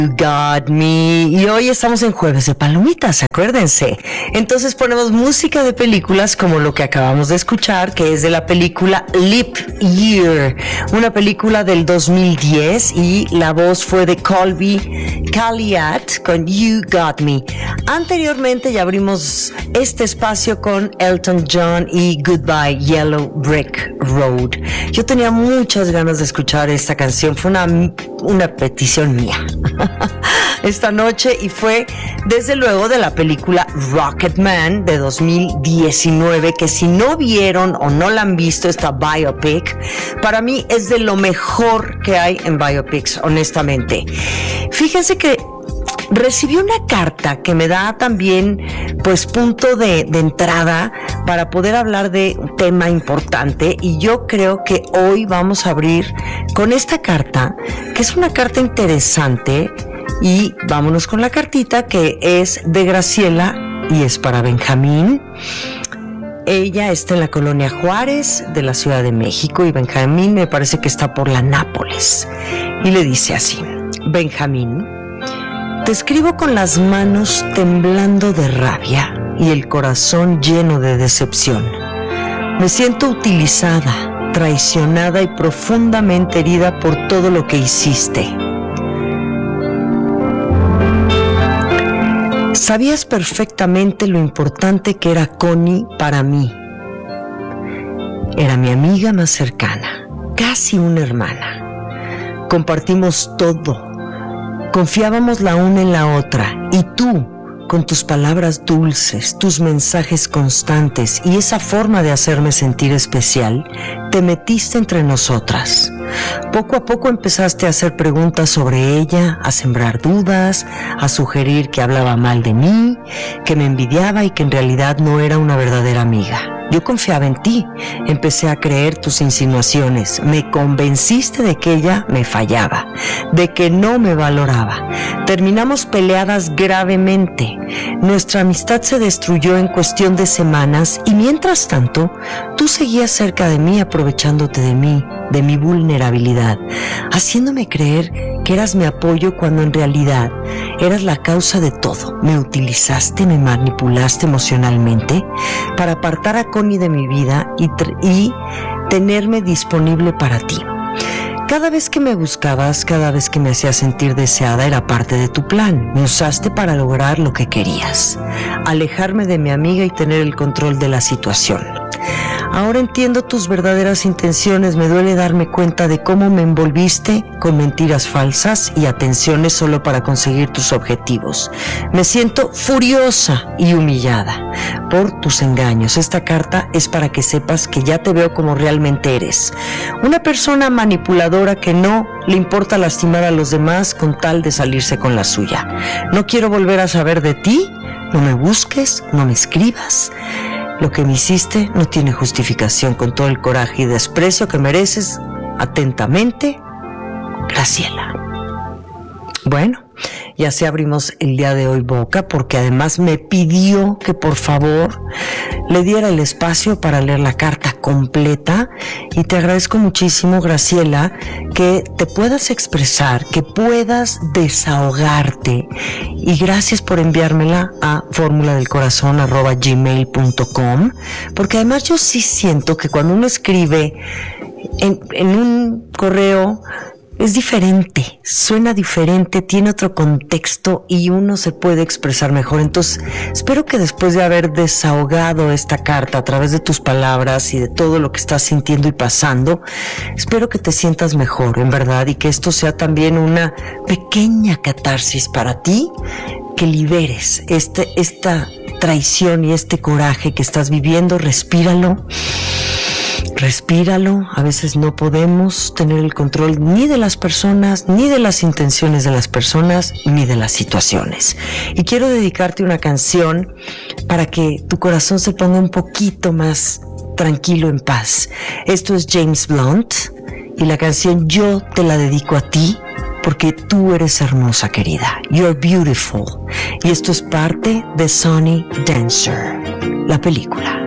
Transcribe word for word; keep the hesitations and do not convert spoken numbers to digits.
Got Me. Y hoy estamos en Jueves de Palomitas, acuérdense. Entonces ponemos música de películas como lo que acabamos de escuchar, que es de la película Leap Year, una película del dos mil diez, y la voz fue de Colby Calliot con You Got Me. Anteriormente ya abrimos este espacio con Elton John y Goodbye Yellow Brick Road. Yo tenía muchas ganas de escuchar esta canción, fue una, una petición mía esta noche, y fue desde luego de la película Rocketman de dos mil diecinueve, que si no vieron o no la han visto, esta biopic para mí es de lo mejor que hay en biopics, honestamente. Fíjense que recibí una carta que me da también pues punto de, de entrada para poder hablar de un tema importante, y yo creo que hoy vamos a abrir con esta carta, que es una carta interesante, y vámonos con la cartita, que es de Graciela y es para Benjamín. Ella está en la colonia Juárez de la Ciudad de México, y Benjamín me parece que está por la Nápoles, y le dice así: Benjamín, te escribo con las manos temblando de rabia y el corazón lleno de decepción. Me siento utilizada, traicionada y profundamente herida por todo lo que hiciste. Sabías perfectamente lo importante que era Connie para mí. Era mi amiga más cercana, casi una hermana. Compartimos todo. Confiábamos la una en la otra, y tú, con tus palabras dulces, tus mensajes constantes y esa forma de hacerme sentir especial, te metiste entre nosotras. Poco a poco empezaste a hacer preguntas sobre ella, a sembrar dudas, a sugerir que hablaba mal de mí, que me envidiaba y que en realidad no era una verdadera amiga. Yo confiaba en ti, empecé a creer tus insinuaciones, me convenciste de que ella me fallaba, de que no me valoraba. Terminamos peleadas gravemente, nuestra amistad se destruyó en cuestión de semanas, y mientras tanto, tú seguías cerca de mí aprovechándote de mí, de mi vulnerabilidad, haciéndome creer que eras mi apoyo cuando en realidad eras la causa de todo. Me utilizaste, me manipulaste emocionalmente para apartar a Connie de mi vida y, y tenerme disponible para ti. Cada vez que me buscabas, cada vez que me hacías sentir deseada, era parte de tu plan. Me usaste para lograr lo que querías, alejarme de mi amiga y tener el control de la situación. Ahora entiendo tus verdaderas intenciones, me duele darme cuenta de cómo me envolviste con mentiras falsas y atenciones solo para conseguir tus objetivos. Me siento furiosa y humillada por tus engaños. Esta carta es para que sepas que ya te veo como realmente eres. Una persona manipuladora que no le importa lastimar a los demás con tal de salirse con la suya. No quiero volver a saber de ti, no me busques, no me escribas. Lo que me hiciste no tiene justificación. Con todo el coraje y desprecio que mereces, atentamente, Graciela. Bueno, ya se abrimos el día de hoy boca, porque además me pidió que por favor le diera el espacio para leer la carta completa, y te agradezco muchísimo, Graciela, que te puedas expresar, que puedas desahogarte, y gracias por enviármela a formuladelcorazon arroba gmail punto com, porque además yo sí siento que cuando uno escribe en, en un correo es diferente, suena diferente, tiene otro contexto y uno se puede expresar mejor. Entonces, espero que después de haber desahogado esta carta a través de tus palabras y de todo lo que estás sintiendo y pasando, espero que te sientas mejor, en verdad, y que esto sea también una pequeña catarsis para ti, que liberes este, esta traición y este coraje que estás viviendo. Respíralo. Respíralo, a veces no podemos tener el control ni de las personas, ni de las intenciones de las personas, ni de las situaciones. Y quiero dedicarte una canción para que tu corazón se ponga un poquito más tranquilo, en paz. Esto es James Blunt, y la canción yo te la dedico a ti, porque tú eres hermosa, querida. You're beautiful. Y esto es parte de Sonny Dancer, la película.